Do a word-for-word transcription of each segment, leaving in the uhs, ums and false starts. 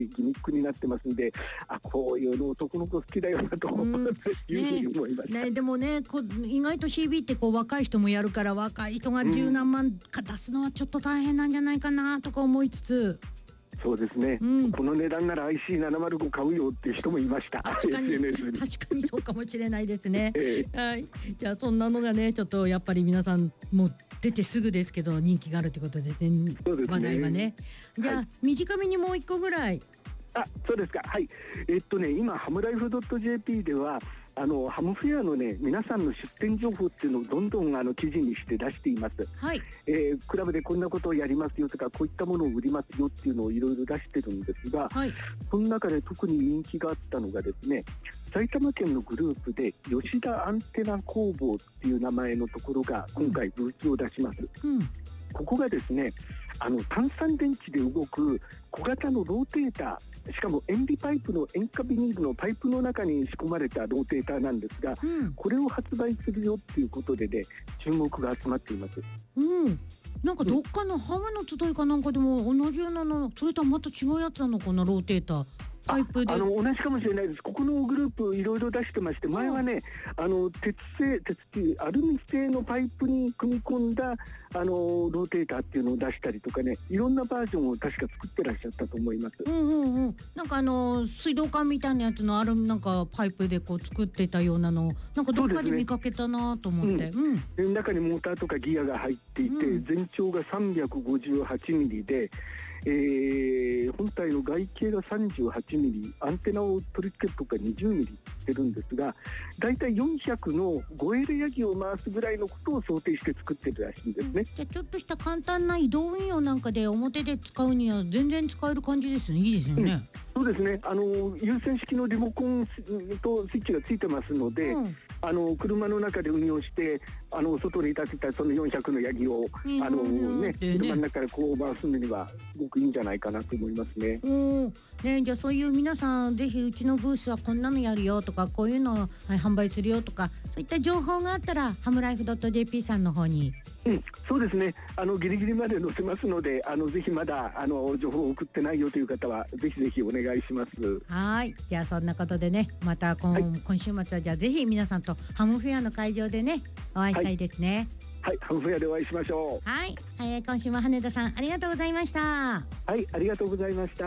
ギミックになってますんで、あ、こういうの男の子好きだよなと、うん、いうふうに思いました、 ねね、でもねこ意外と シービー ってこう若い人もやるから、若い人が十何万か出すのはちょっと大変なんじゃないかなとか思いつつ、 そうですね、うん、この値段なら アイシーななまるご 買うよっていう人もいました。 確かに確かにそうかもしれないですね、えー、はい。じゃあそんなのがねちょっとやっぱり皆さんもう出てすぐですけど人気があるということで、全ね、 話題はね。じゃあ、はい、短めにもう一個ぐらい。 あ、そうですか。はい。えっとね今ハムライフ .jp ではあのハムフェアのね皆さんの出店情報っていうのをどんどんあの記事にして出しています、はい。えー、クラブでこんなことをやりますよとか、こういったものを売りますよっていうのをいろいろ出してるんですが、はい、その中で特に人気があったのがですね、埼玉県のグループで吉田アンテナ工房っていう名前のところが今回ブースを出します、うんうん。ここがですね、あの単三電池で動く小型のローテーター、しかも塩ビパイプの塩化ビニールのパイプの中に仕込まれたローテーターなんですが、うん、これを発売するよっていうことでね注目が集まっています。 うん、なんかどっかのハムの集いかなんかでも同じようなの、それとはまた違うやつなのかな、ローテーター。パイプであ, あの同じかもしれないです。ここのグループいろいろ出してまして、前はねあの鉄製鉄っていうアルミ製のパイプに組み込んだあのローテーターっていうのを出したりとかね、いろんなバージョンを確か作ってらっしゃったと思います。 うんうんうん。なんかあの水道管みたいなやつのアルミなんかパイプでこう作ってたようなの、なんかどっかで見かけたなと思って、 うんうん、中にモーターとかギアが入っていて、うん、全長がさんびゃくごじゅうはちミリで、えー、本体の外径がさんじゅうはちミリ、アンテナを取り付けるとかにじゅうミリしてるんですが、だいたいよんひゃくの ごエル ヤギを回すぐらいのことを想定して作ってるらしいんですね、うん、 じゃあちょっとした簡単な移動運用なんかで表で使うには全然使える感じですね。いいですよね、 うん、そうですね。あの有線式のリモコンとスイッチがついてますので、うん、あの車の中で運用してあの外に立てたそのよんひゃくのヤギを、うん、あのね、車の中からこう回すのにはすごくいいんじゃないかなと思いますね。 うんね、じゃあそういう皆さんぜひうちのブースはこんなのやるよとか、こういうのを、はい、販売するよとか、そういった情報があったらハムライフ .jp さんの方に。 うん、そうですね。あのギリギリまで載せますので、あのぜひまだあの情報を送ってないよという方はぜひぜひお願いします。 はい。じゃあそんなことでね、また 今,、はい、今週末はじゃあぜひ皆さんとハムフェアの会場でねお会いしたいですね。 はい、はい、ハムフェアでお会いしましょう。 はい、えー、今週も羽田さんありがとうございました。 はい、ありがとうございました。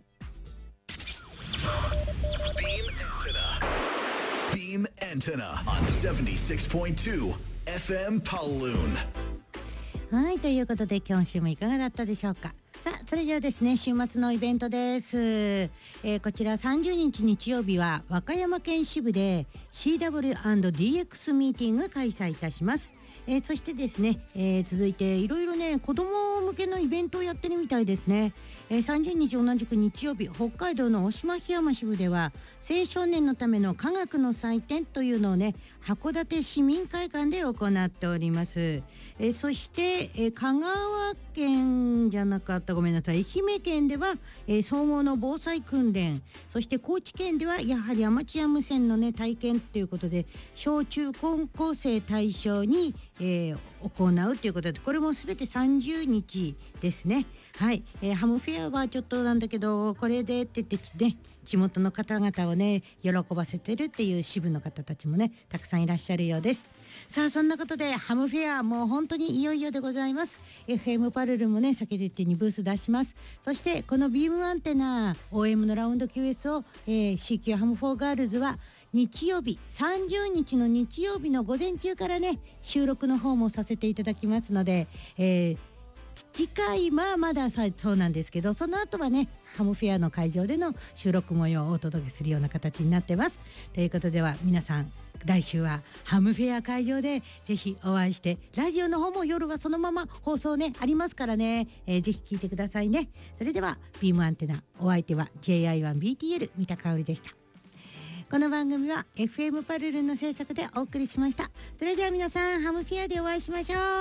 Beam Antenna on セブンティシックスポイントツー エフエム Paloon。 はい、ということで今週もいかがだったでしょうか。さあそれではですね、週末のイベントです、えー、こちらさんじゅうにち日曜日は和歌山県支部で シーダブリューアンドディーエックス ミーティング開催いたします。えー、そしてですね、えー、続いていろいろね子ども向けのイベントをやってるみたいですね。えー、さんじゅうにち同じく日曜日、北海道の渡島檜山支部では青少年のための科学の祭典というのをね函館市民会館で行っております。えー、そして、えー、香川県じゃなかったごめんなさい愛媛県では、えー、総合の防災訓練、そして高知県ではやはりアマチュア無線のね体験ということで小中高校生対象に、えー、行うということで、これもすべてさんじゅうにちですね。はい、えー、ハムフェアはちょっとなんだけどこれでって言ってね地元の方々をね喜ばせてるっていう支部の方たちもねたくさんいらっしゃるようです。さあそんなことでハムフェアもう本当にいよいよでございます。 エフエム パルルもね先ほど言ったようにブース出します。そしてこのビームアンテナ オーエム のラウンド キューエス を、えー、シーキュー ハムフォーガールズは日曜日さんじゅうにちの日曜日の午前中からね収録の方もさせていただきますので、えー次回はまださそうなんですけど、その後はねハムフェアの会場での収録模様をお届けするような形になってます。ということでは皆さん来週はハムフェア会場でぜひお会いして、ラジオの方も夜はそのまま放送ねありますからね、えー、ぜひ聞いてくださいね。それではビームアンテナ、お相手は ジェイアイワンビーティーエル 三田香織でした。この番組は エフエム パルルの制作でお送りしました。それでは皆さんハムフェアでお会いしましょう。